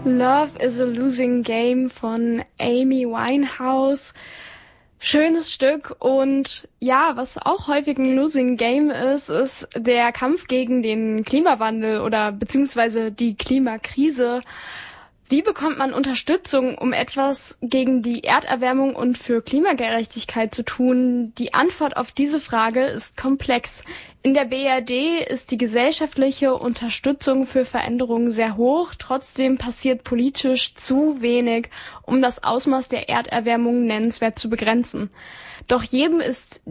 Love is a Losing Game von Amy Winehouse. Schönes Stück und ja, was auch häufig ein Losing Game ist der Kampf gegen den Klimawandel oder beziehungsweise die Klimakrise. Wie bekommt man Unterstützung, um etwas gegen die Erderwärmung und für Klimagerechtigkeit zu tun? Die Antwort auf diese Frage ist komplex. In der BRD ist die gesellschaftliche Unterstützung für Veränderungen sehr hoch. Trotzdem passiert politisch zu wenig, um das Ausmaß der Erderwärmung nennenswert zu begrenzen. Doch jedem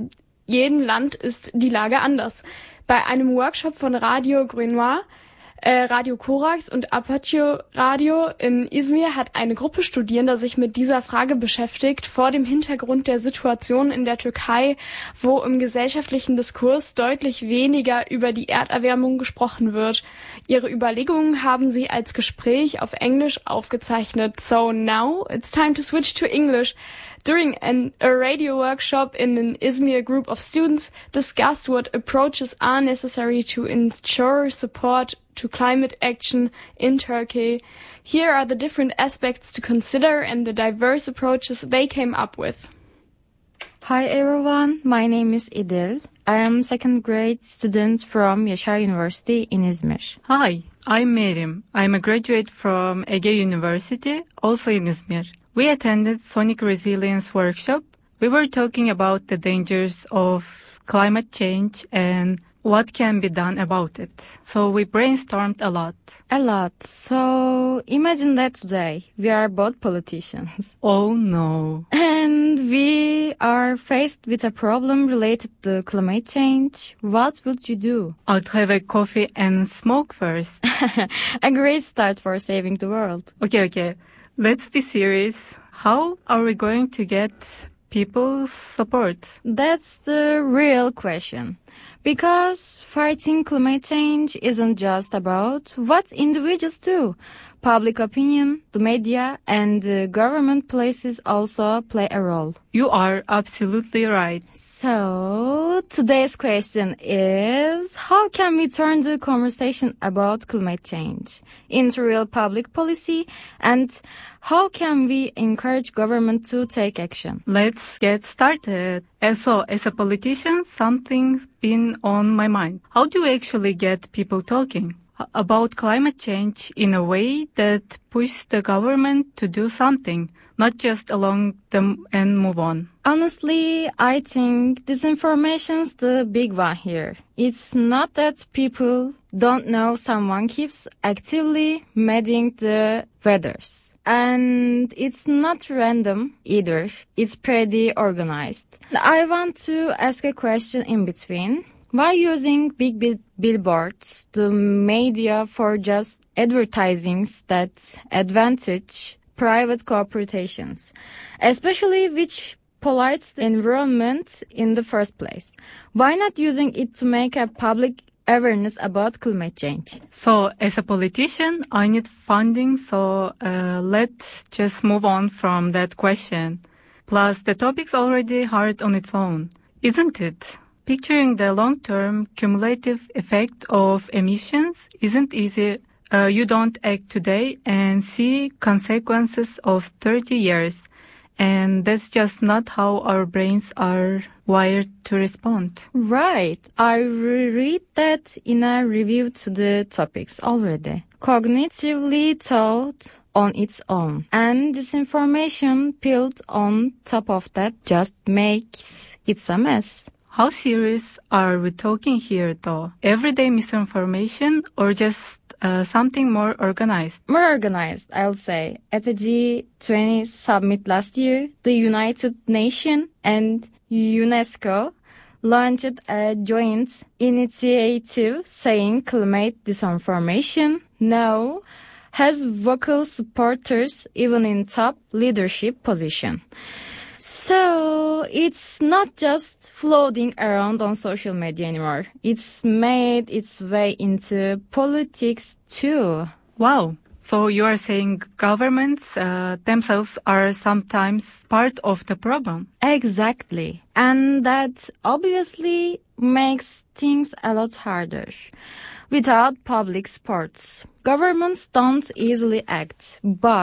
Land ist die Lage anders. Bei einem Workshop von Radio Grenouille, Radio Korax und Apache Radio in Izmir hat eine Gruppe Studierender sich mit dieser Frage beschäftigt, vor dem Hintergrund der Situation in der Türkei, wo im gesellschaftlichen Diskurs deutlich weniger über die Erderwärmung gesprochen wird. Ihre Überlegungen haben sie als Gespräch auf Englisch aufgezeichnet. So now it's time to switch to English. During a radio workshop in an Izmir group of students discussed what approaches are necessary to ensure support to climate action in Turkey. Here are the different aspects to consider and the diverse approaches they came up with. Hi everyone, my name is İdil. I am second grade student from Yaşar University in Izmir. Hi, I'm Merim. I'm a graduate from Ege University, also in Izmir. We attended Sonic Resilience workshop. We were talking about the dangers of climate change and what can be done about it. So we brainstormed a lot. A lot. So imagine that today we are both politicians. Oh no. And we are faced with a problem related to climate change. What would you do? I'd have a coffee and smoke first. A great start for saving the world. Okay. Let's be serious. How are we going to get people's support? That's the real question. Because fighting climate change isn't just about what individuals do. Public opinion, the media, and government places also play a role. You are absolutely right. So, today's question is, how can we turn the conversation about climate change into real public policy, and how can we encourage government to take action? Let's get started. So, as a politician, something's been on my mind. How do you actually get people talking about climate change in a way that pushes the government to do something, not just along them and move on? Honestly, I think disinformation's the big one here. It's not that people don't know someone keeps actively measuring the weathers. And it's not random either. It's pretty organized. I want to ask a question in between. Why using big billboards, the media, for just advertisings that advantage private corporations, especially which pollutes the environment in the first place? Why not using it to make a public awareness about climate change? So, as a politician, I need funding, so let's just move on from that question. Plus, the topic's already hard on its own, isn't it? Picturing the long-term cumulative effect of emissions isn't easy. You don't act today and see consequences of 30 years. And that's just not how our brains are wired to respond. Right. I read that in a review to the topics already. Cognitively thought on its own. And disinformation built on top of that just makes it a mess. How serious are we talking here, though? Everyday misinformation or just something more organized? More organized, I would say. At the G20 summit last year, the United Nations and UNESCO launched a joint initiative saying climate disinformation now has vocal supporters even in top leadership position. So, it's not just floating around on social media anymore. It's made its way into politics too. Wow. So you are saying governments themselves are sometimes part of the problem? Exactly. And that obviously makes things a lot harder. without public supports. Governments don't easily act,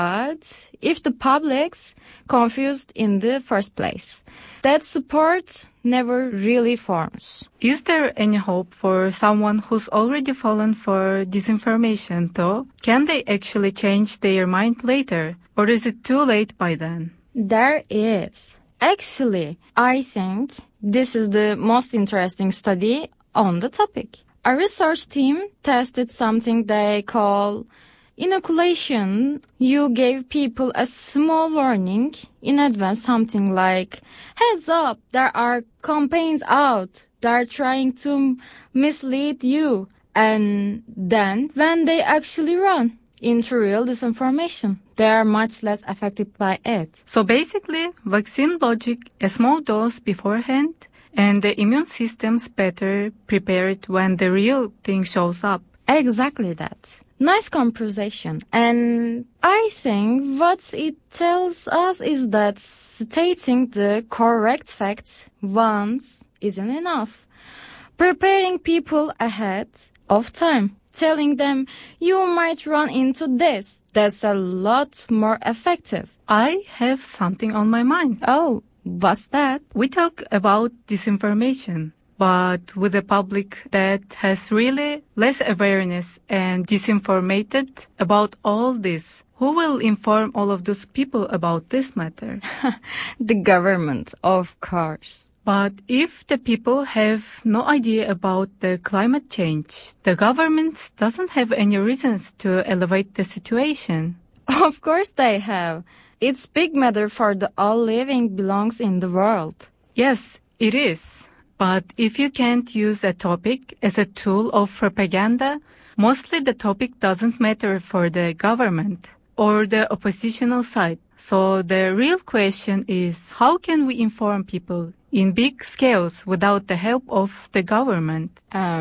but if the public's confused in the first place, that support never really forms. Is there any hope for someone who's already fallen for disinformation, though? Can they actually change their mind later, or is it too late by then? There is. Actually, I think this is the most interesting study on the topic. A research team tested something they call inoculation. You gave people a small warning in advance, something like, heads up, there are campaigns out. They're trying to mislead you. And then when they actually run into real disinformation, they are much less affected by it. So basically, vaccine logic, a small dose beforehand, and the immune system's better prepared when the real thing shows up. Exactly that. Nice comparison. And I think what it tells us is that stating the correct facts once isn't enough. Preparing people ahead of time, telling them you might run into this, that's a lot more effective. I have something on my mind. Oh, what's that? We talk about disinformation, but with a public that has really less awareness and disinformated about all this, who will inform all of those people about this matter? The government, of course. But if the people have no idea about the climate change, the government doesn't have any reasons to elevate the situation. Of course they have. It's big matter for the all living belongs in the world. Yes, it is. But if you can't use a topic as a tool of propaganda, mostly the topic doesn't matter for the government or the oppositional side. So the real question is, how can we inform people in big scales without the help of the government?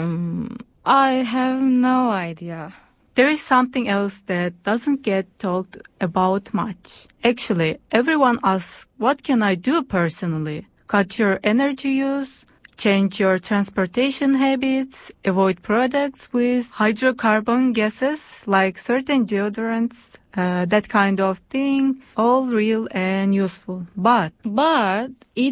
I have no idea. There is something else that doesn't get talked about much. Actually, everyone asks, what can I do personally? Cut your energy use, change your transportation habits, avoid products with hydrocarbon gases like certain deodorants, that kind of thing, all real and useful. But it